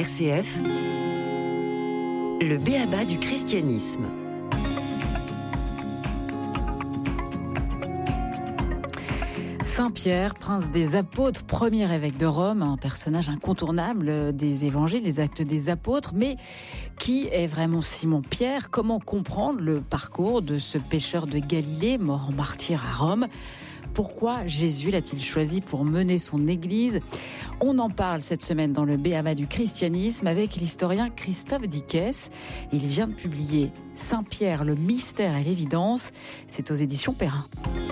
RCF, le b.a.-ba du christianisme. Saint Pierre, prince des apôtres, premier évêque de Rome, un personnage incontournable des évangiles, des actes des apôtres. Mais qui est vraiment Simon-Pierre ? Comment comprendre le parcours de ce pécheur de Galilée, mort en martyr à Rome ? Pourquoi Jésus l'a-t-il choisi pour mener son Église ? On en parle cette semaine dans le b.a.-ba du christianisme avec l'historien Christophe Dickès. Il vient de publier Saint Pierre, le mystère et l'évidence. C'est aux éditions Perrin.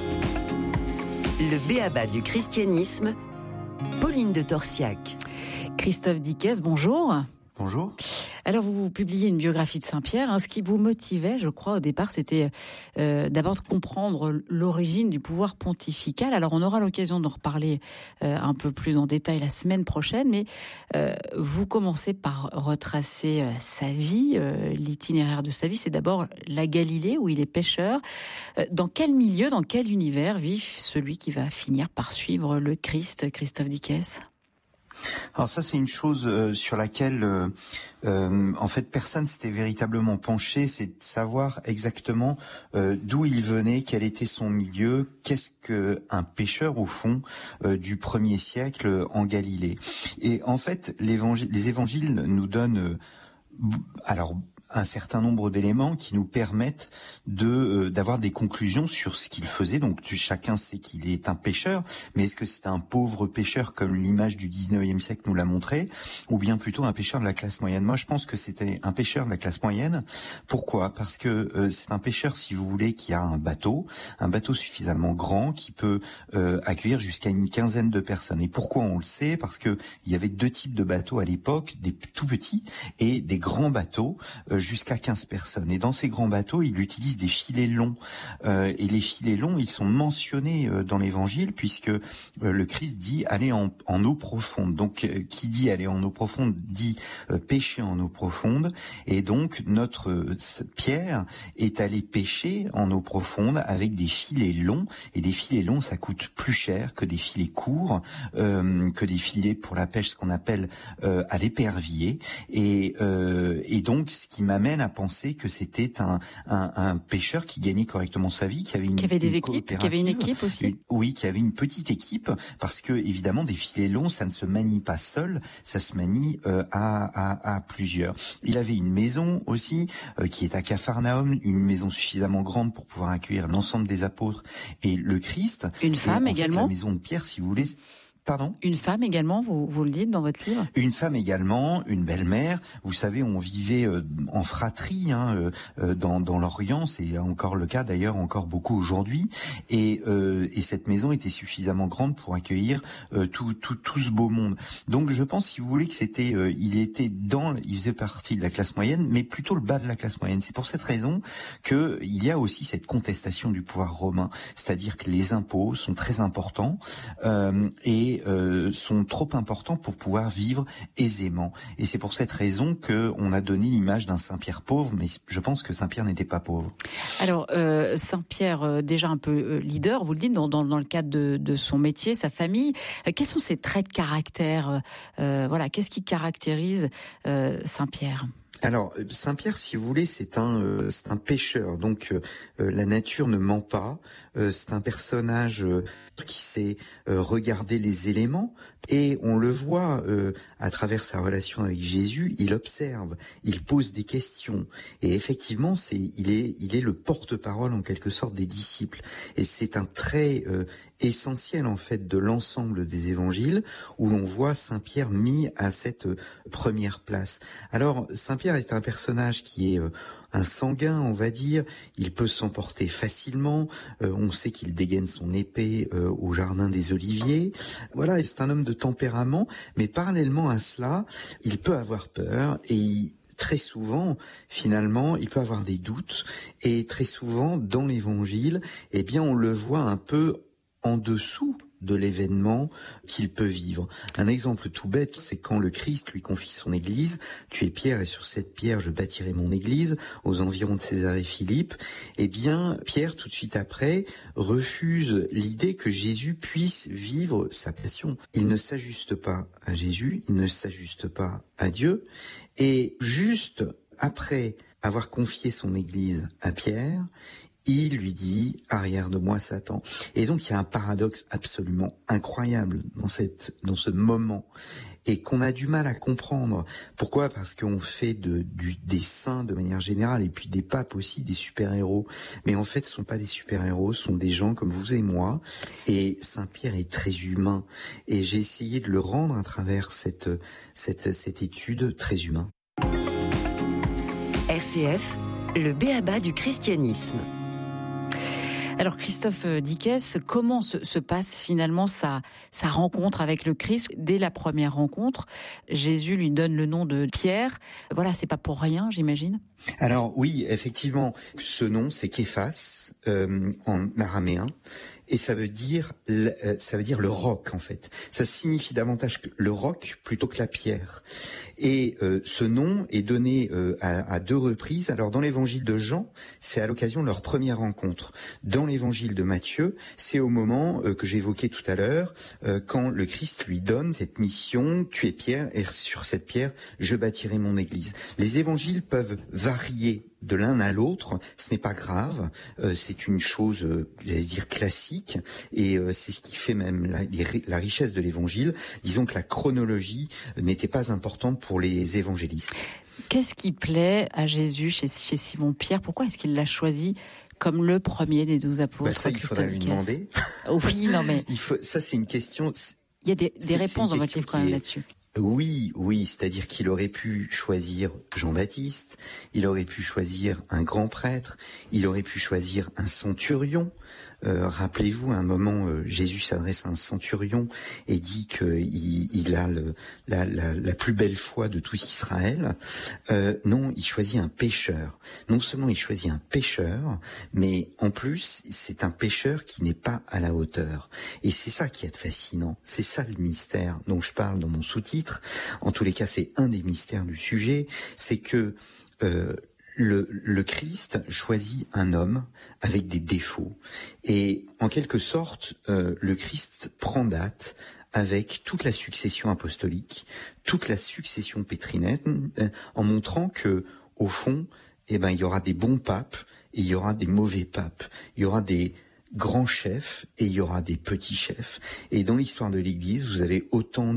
Le b.a.-ba du christianisme, Pauline de Torsiac. Christophe Dickès, bonjour. Bonjour. Alors, vous publiez une biographie de Saint-Pierre. Ce qui vous motivait, je crois, au départ, c'était d'abord de comprendre l'origine du pouvoir pontifical. Alors, on aura l'occasion d'en reparler un peu plus en détail la semaine prochaine, mais vous commencez par retracer sa vie, l'itinéraire de sa vie. C'est d'abord la Galilée, où il est pêcheur. Dans quel milieu, dans quel univers vit celui qui va finir par suivre le Christ, Christophe Dickès ? Alors ça, c'est une chose sur laquelle, en fait, personne s'était véritablement penché, c'est de savoir exactement d'où il venait, quel était son milieu, qu'est-ce qu'un pêcheur, au fond, du 1er siècle en Galilée. Et en fait, les évangiles nous donnent un certain nombre d'éléments qui nous permettent d'avoir des conclusions sur ce qu'il faisait. Donc chacun sait qu'il est un pêcheur, mais est-ce que c'est un pauvre pêcheur comme l'image du 19e siècle nous l'a montré, ou bien plutôt un pêcheur de la classe moyenne ? Moi, je pense que c'était un pêcheur de la classe moyenne. Pourquoi ? Parce que c'est un pêcheur, si vous voulez, qui a un bateau suffisamment grand qui peut accueillir jusqu'à une quinzaine de personnes. Et pourquoi on le sait ? Parce que il y avait deux types de bateaux à l'époque, des tout petits et des grands bateaux jusqu'à 15 personnes. Et dans ces grands bateaux, il utilise des filets longs. Et les filets longs, ils sont mentionnés dans l'Évangile, puisque le Christ dit aller en eau profonde. Donc, qui dit aller en eau profonde dit pêcher en eau profonde. Et donc, notre Pierre est allé pêcher en eau profonde avec des filets longs. Et des filets longs, ça coûte plus cher que des filets courts, que des filets pour la pêche, ce qu'on appelle à l'épervier. Et donc, ce qui m'amène à penser que c'était un pêcheur qui gagnait correctement sa vie, qui avait des équipes, qui avait une équipe aussi. Oui, qui avait une petite équipe, parce que évidemment des filets longs, ça ne se manie pas seul, ça se manie à plusieurs. Il avait une maison aussi qui est à Capharnaüm, une maison suffisamment grande pour pouvoir accueillir l'ensemble des apôtres et le Christ. Une femme également. La maison de Pierre, si vous voulez. Pardon ? Une femme également, vous le dites dans votre livre ? Une femme également, une belle-mère. Vous savez, on vivait en fratrie dans l'Orient, c'est encore le cas d'ailleurs encore beaucoup aujourd'hui. Et cette maison était suffisamment grande pour accueillir tout ce beau monde. Donc je pense, si vous voulez, que il faisait partie de la classe moyenne, mais plutôt le bas de la classe moyenne. C'est pour cette raison que il y a aussi cette contestation du pouvoir romain, c'est-à-dire que les impôts sont très importants et sont trop importants pour pouvoir vivre aisément. Et c'est pour cette raison que on a donné l'image d'un Saint-Pierre pauvre, mais je pense que Saint-Pierre n'était pas pauvre. Alors, Saint-Pierre, déjà un peu leader, vous le dites, dans le cadre de son métier, sa famille. Quels sont ses traits de caractère ? Qu'est-ce qui caractérise Saint-Pierre ? Alors, Saint-Pierre, si vous voulez, c'est un pêcheur. Donc, la nature ne ment pas. C'est un personnage qui sait regarder les éléments. Et on le voit à travers sa relation avec Jésus, il observe, il pose des questions. Et effectivement, il est le porte-parole en quelque sorte des disciples. Et c'est un trait essentiel en fait de l'ensemble des évangiles où l'on voit Saint-Pierre mis à cette première place. Alors, Saint-Pierre est un personnage qui est un sanguin, on va dire. Il peut s'emporter facilement. On sait qu'il dégaine son épée au jardin des Oliviers. Voilà, c'est un homme de tempérament, mais parallèlement à cela, il peut avoir peur et très souvent, finalement, il peut avoir des doutes. Et très souvent, dans l'Évangile, on le voit un peu en dessous de l'événement qu'il peut vivre. Un exemple tout bête, c'est quand le Christ lui confie son église, tu es Pierre et sur cette pierre je bâtirai mon église, aux environs de Césarée Philippe. Eh bien, Pierre, tout de suite après, refuse l'idée que Jésus puisse vivre sa passion. Il ne s'ajuste pas à Jésus, il ne s'ajuste pas à Dieu, et juste après avoir confié son église à Pierre, il lui dit « Arrière de moi, Satan ». Et donc, il y a un paradoxe absolument incroyable dans ce moment et qu'on a du mal à comprendre. Pourquoi ? Parce qu'on fait des saints de manière générale et puis des papes aussi, des super-héros. Mais en fait, ce sont pas des super-héros, ce sont des gens comme vous et moi. Et Saint-Pierre est très humain. Et j'ai essayé de le rendre à travers cette étude très humain. RCF, le b.a.-ba du christianisme. Alors Christophe Dickès, comment se passe finalement sa rencontre avec le Christ ? Dès la première rencontre, Jésus lui donne le nom de Pierre. Voilà, c'est pas pour rien, j'imagine. Alors oui, effectivement, ce nom c'est Képhas en araméen. Et ça veut dire le roc en fait. Ça signifie davantage que le roc plutôt que la pierre. Et ce nom est donné à deux reprises. Alors dans l'évangile de Jean, c'est à l'occasion de leur première rencontre. Dans l'évangile de Matthieu, c'est au moment que j'évoquais tout à l'heure, quand le Christ lui donne cette mission, tu es Pierre et sur cette pierre je bâtirai mon église. Les évangiles peuvent varier de l'un à l'autre, ce n'est pas grave, c'est une chose, j'allais dire, classique, et c'est ce qui fait même la richesse de l'évangile. Disons que la chronologie n'était pas importante pour les évangélistes. Qu'est-ce qui plaît à Jésus chez Simon-Pierre ? Pourquoi est-ce qu'il l'a choisi comme le premier des 12 apôtres ? Ça, il faudrait lui demander. Oui, non mais... Ça, c'est une question... Il y a des réponses dans votre livre quand même là-dessus. Oui, c'est-à-dire qu'il aurait pu choisir Jean-Baptiste, il aurait pu choisir un grand prêtre, il aurait pu choisir un centurion. Rappelez-vous, à un moment, Jésus s'adresse à un centurion et dit qu'il a la plus belle foi de tout Israël. Non, il choisit un pécheur. Non seulement il choisit un pécheur, mais en plus, c'est un pécheur qui n'est pas à la hauteur. Et c'est ça qui est fascinant. C'est ça le mystère dont je parle dans mon sous-titre. En tous les cas, c'est un des mystères du sujet. C'est que le Christ choisit un homme avec des défauts. Et en quelque sorte, le Christ prend date avec toute la succession apostolique, toute la succession pétrinène, en montrant que, au fond, il y aura des bons papes et il y aura des mauvais papes. Il y aura des grands chefs et il y aura des petits chefs. Et dans l'histoire de l'Église, vous avez autant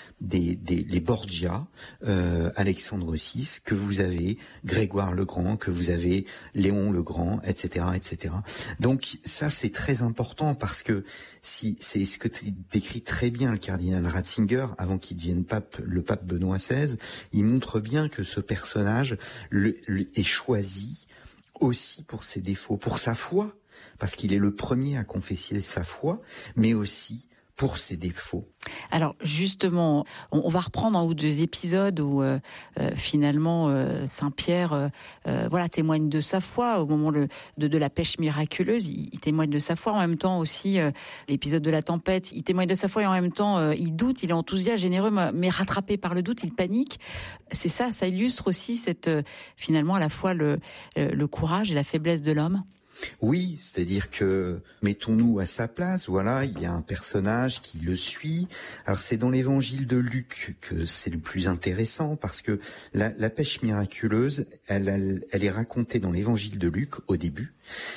les Borgia, Alexandre VI, que vous avez Grégoire le Grand, que vous avez Léon le Grand, etc., etc. Donc ça, c'est très important parce que c'est ce que décrit très bien le cardinal Ratzinger avant qu'il devienne le pape Benoît XVI. Il montre bien que ce personnage est choisi aussi pour ses défauts, pour sa foi, parce qu'il est le premier à confesser sa foi, mais aussi pour ses défauts. Alors justement, on va reprendre un ou deux épisodes où finalement Saint-Pierre témoigne de sa foi au moment de la pêche miraculeuse. Il témoigne de sa foi. En même temps aussi, l'épisode de la tempête, il témoigne de sa foi et en même temps il doute, il est enthousiaste, généreux, mais rattrapé par le doute, il panique. C'est ça illustre aussi finalement à la fois le courage et la faiblesse de l'homme. Oui, c'est-à-dire que mettons-nous à sa place, voilà, il y a un personnage qui le suit. Alors c'est dans l'évangile de Luc que c'est le plus intéressant parce que la pêche miraculeuse, elle est racontée dans l'évangile de Luc au début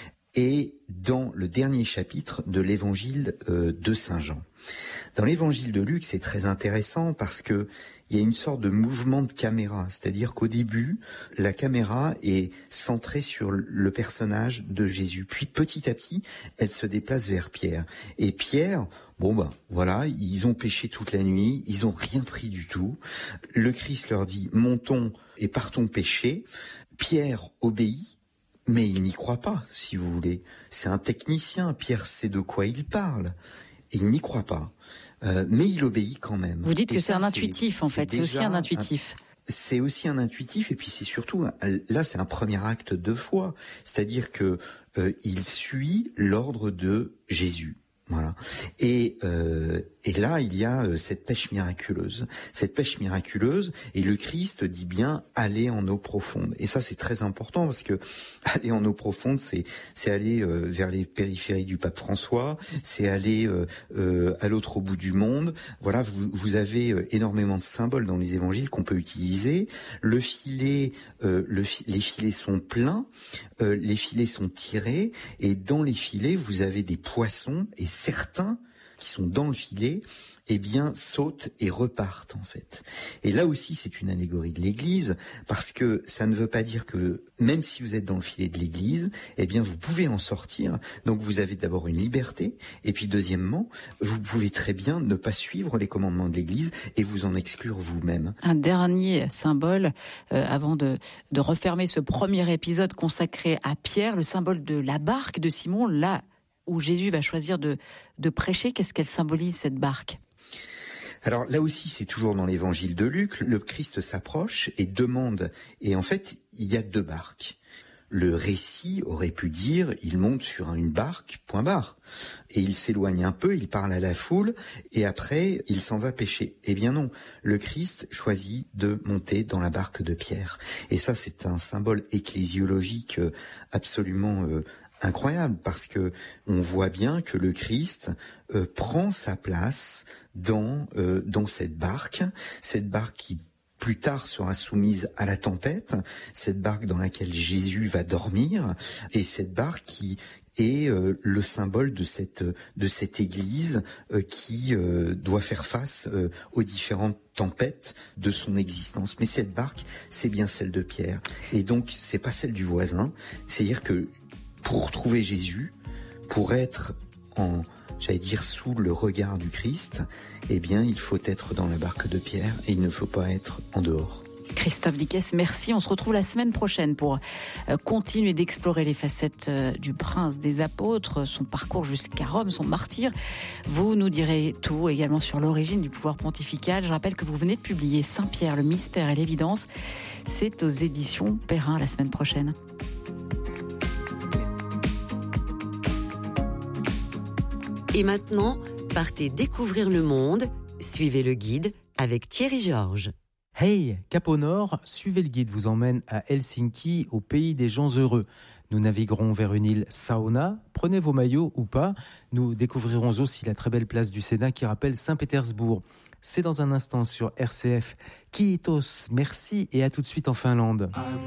et dans le dernier chapitre de l'évangile de Saint Jean. Dans l'évangile de Luc, c'est très intéressant parce que il y a une sorte de mouvement de caméra, c'est-à-dire qu'au début, la caméra est centrée sur le personnage de Jésus. Puis petit à petit, elle se déplace vers Pierre. Et Pierre, voilà, ils ont pêché toute la nuit, ils ont rien pris du tout. Le Christ leur dit, montons et partons pêcher. Pierre obéit. Mais il n'y croit pas, si vous voulez. C'est un technicien, Pierre sait de quoi il parle. Et il n'y croit pas. Mais il obéit quand même. Vous dites que c'est un intuitif, en fait. C'est aussi un intuitif. C'est aussi un intuitif, et puis c'est surtout, là, c'est un premier acte de foi. C'est-à-dire que il suit l'ordre de Jésus. Voilà. Et là, il y a cette pêche miraculeuse. Cette pêche miraculeuse, et le Christ dit bien « aller en eau profonde ». Et ça, c'est très important parce que aller en eau profonde, c'est aller vers les périphéries du pape François, c'est aller à l'autre bout du monde. Voilà, vous avez énormément de symboles dans les évangiles qu'on peut utiliser. Le filet, les filets sont pleins, les filets sont tirés, et dans les filets, vous avez des poissons, et certains qui sont dans le filet, eh bien, sautent et repartent, en fait. Et là aussi, c'est une allégorie de l'Église, parce que ça ne veut pas dire que, même si vous êtes dans le filet de l'Église, eh bien, vous pouvez en sortir. Donc, vous avez d'abord une liberté, et puis, deuxièmement, vous pouvez très bien ne pas suivre les commandements de l'Église et vous en exclure vous-même. Un dernier symbole, avant de refermer ce premier épisode consacré à Pierre, le symbole de la barque de Simon, là où Jésus va choisir de prêcher. Qu'est-ce qu'elle symbolise, cette barque ? Alors là aussi, c'est toujours dans l'évangile de Luc, le Christ s'approche et demande, et en fait, il y a 2 barques. Le récit aurait pu dire, il monte sur une barque, point barre, et il s'éloigne un peu, il parle à la foule, et après, il s'en va pêcher. Eh bien non, le Christ choisit de monter dans la barque de Pierre. Et ça, c'est un symbole ecclésiologique absolument incroyable, parce que on voit bien que le Christ prend sa place dans cette barque qui plus tard sera soumise à la tempête, cette barque dans laquelle Jésus va dormir, et cette barque qui est le symbole de cette Église qui doit faire face aux différentes tempêtes de son existence. Mais cette barque, c'est bien celle de Pierre, et donc c'est pas celle du voisin. C'est-à-dire que pour trouver Jésus, pour être sous le regard du Christ, eh bien, il faut être dans la barque de Pierre et il ne faut pas être en dehors. Christophe Dickès, merci. On se retrouve la semaine prochaine pour continuer d'explorer les facettes du prince des apôtres, son parcours jusqu'à Rome, son martyre. Vous nous direz tout également sur l'origine du pouvoir pontifical. Je rappelle que vous venez de publier Saint-Pierre, le mystère et l'évidence. C'est aux éditions Perrin la semaine prochaine. Et maintenant, partez découvrir le monde. Suivez le guide avec Thierry Georges. Hey, Cap au Nord, suivez le guide vous emmène à Helsinki, au pays des gens heureux. Nous naviguerons vers une île sauna, prenez vos maillots ou pas. Nous découvrirons aussi la très belle place du Sénat qui rappelle Saint-Pétersbourg. C'est dans un instant sur RCF. Kiitos, merci et à tout de suite en Finlande.